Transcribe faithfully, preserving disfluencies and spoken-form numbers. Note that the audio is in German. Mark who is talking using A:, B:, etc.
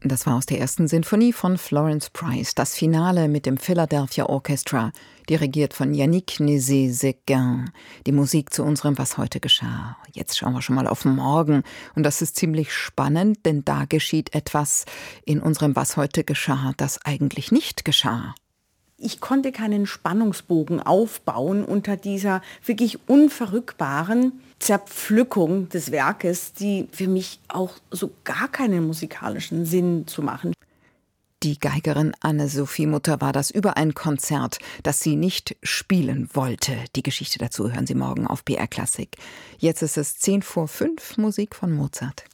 A: Das war aus der ersten Sinfonie von Florence Price, das Finale mit dem Philadelphia Orchestra, dirigiert von Yannick Nézet-Séguin. Die Musik zu unserem Was heute geschah. Jetzt schauen wir schon mal auf morgen. Und das ist ziemlich spannend, denn da geschieht etwas in unserem Was heute geschah, das eigentlich nicht geschah.
B: Ich konnte keinen Spannungsbogen aufbauen unter dieser wirklich unverrückbaren Zerpflückung des Werkes, die für mich auch so gar keinen musikalischen Sinn zu machen.
A: Die Geigerin Anne-Sophie Mutter war das über ein Konzert, das sie nicht spielen wollte. Die Geschichte dazu hören Sie morgen auf B R Klassik. Jetzt ist es zehn vor fünf, Musik von Mozart.